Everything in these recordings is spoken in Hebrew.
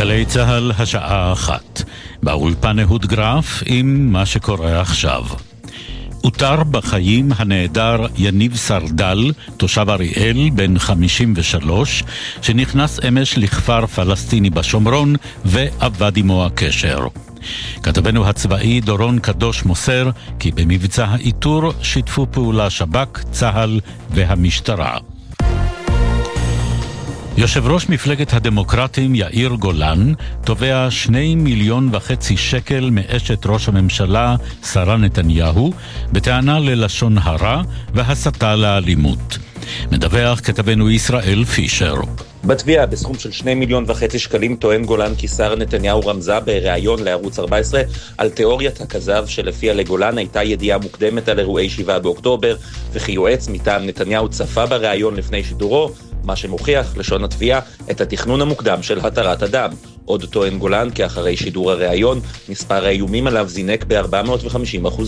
גלי צהל השעה 1. באולפן אהוד גרף עם מה שקורה עכשיו. אותר בחיים הנעדר יניב סרדל, תושב אריאל, בן 53, שנכנס אמש לכפר פלסטיני בשומרון ועבד עמו הקשר. כתבנו הצבאי דורון קדוש מוסר כי במבצע האיתור שיתפו פעולה שב"כ, צה"ל והמשטרה. יושב ראש מפלגת הדמוקרטים יאיר גולן תובע 2.5 מיליון שקל מאשת ראש הממשלה שרה נתניהו בטענה ללשון הרע והסתה לאלימות. מדווח כתבנו ישראל פישר. בתביעה בסכום של 2.5 מיליון שקלים טוען גולן כי שרה נתניהו רמזה בריאיון לערוץ 14 על תיאוריית הכזב שלפיה לגולן הייתה ידיעה מוקדמת על אירועי 7 באוקטובר וכי יועץ מטעם נתניהו צפה בריאיון לפני שידורו, מה שמוכיח, לשון התביעה, את התכנון המוקדם של התרת אדם. עוד טוען גולן כי אחרי שידור הריאיון, מספר האיומים עליו זינק ב-450%.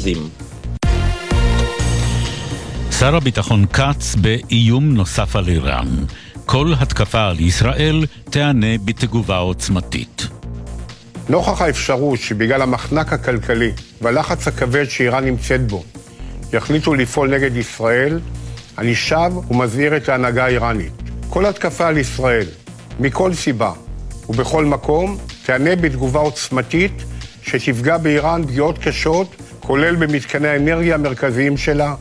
שר הביטחון קץ באיום נוסף על איראן. כל התקפה על ישראל תענה בתגובה עוצמתית. נוכח האפשרות שבגלל המחנק הכלכלי והלחץ הכבד שאיראן נמצאת בו, יחליטו לפעול נגד ישראל, אני שב ומזהיר את ההנהגה האיראנית. כל התקפה על ישראל, מכל סיבה ובכל מקום, תענה בתגובה עוצמתית שתפגע באיראן פגיעות קשות, כולל במתקני האנרגיה המרכזיים שלה.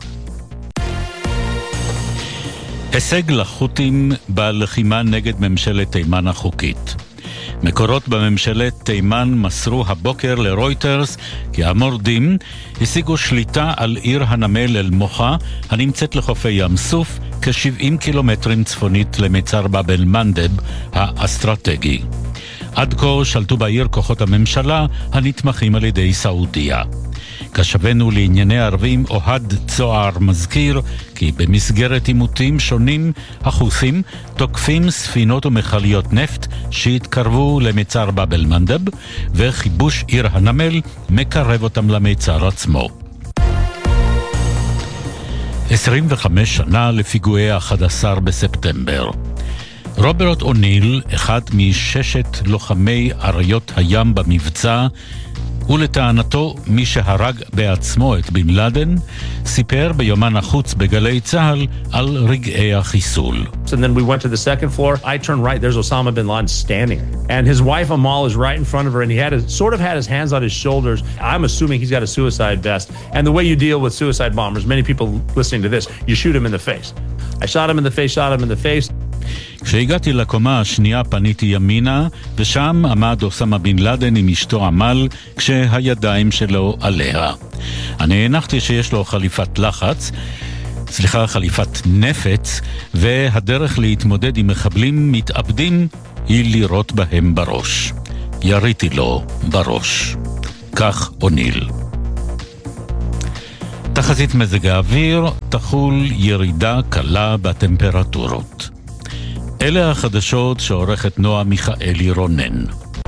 הישג לחות'ים בלחימה נגד ממשלת תימן החוקית. מקורות בממשלת תימן מסרו הבוקר לרויטרס כי המורדים השיגו שליטה על עיר הנמל אל-מוחה הנמצאת לחופי ים סוף כ-70 קילומטרים צפונית למצר באב אל-מנדב האסטרטגי. עד כה שלטו בעיר כוחות הממשלה הנתמכים על ידי סעודיה. כשבנו לענייני ערבים אוהד צוער מזכיר כי במסגרת עימותים שונים החות'ים תוקפים ספינות ומכליות נפט שהתקרבו למצר באב אל-מנדב וכיבוש עיר הנמל מקרב אותם למצר עצמו. 25 שנה לפיגועי 11 בספטמבר. רוברט אוניל, אחד מששת לוחמי אריות הים במבצע, ולטענתו מי שהרג בעצמו את בן לאדן, סיפר ביומן החוץ בגלי צהל על רגעי החיסול. And then we went to the second floor. I turned right. There's Osama bin Laden standing. And his wife Amal is right in front of her and he had his hands on his shoulders. I'm assuming he's got a suicide vest. And the way you deal with suicide bombers, many people listening to this, you shoot him in the face. I shot him in the face. כשהגעתי לקומה השנייה פניתי ימינה, ושם עמד אוסמה בן לאדן עם אשתו עמל, כשהידיים שלו עליה. אני הנחתי שיש לו חליפת נפץ, והדרך להתמודד עם מחבלים מתאבדים היא לירות בהם בראש. יריתי לו בראש. כך אוניל. תחזית מזג האוויר, תחול ירידה קלה בטמפרטורות. אלה החדשות שעורכת נועה מיכאלי רונן.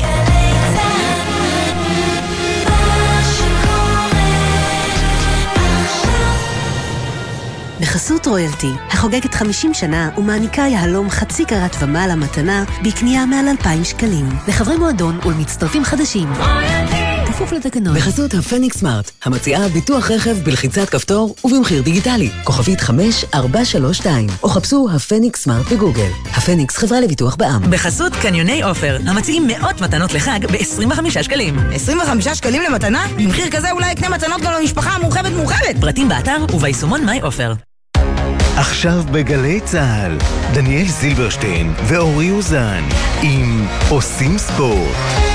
בחסות רויאלטי, החוגגת 50 שנה ומעניקה יהלום חצי קרת ומעלה מתנה בקנייה מעל 2,000 שקלים. לחברי מועדון ולמצטרפים חדשים. כפוף לתקנון. בחסות הפניקס סמארט, המציעה ביטוח רכב בלחיצת כפתור ובמחיר דיגיטלי. כוכבית 5432, או חפשו הפניקס סמארט בגוגל. הפניקס חברה לביטוח בע"מ. בחסות קניוני אופר, המציעים מאות מתנות לחג ב-25 שקלים. 25 שקלים למתנה? במחיר כזה אולי יקנה מתנות גם למשפחה המורחבת. פרטים באתר וביישומון מיי אופר. עכשיו בגלי צהל, דניאל זילברשטיין ואורי אוזן עם עושים ספורט.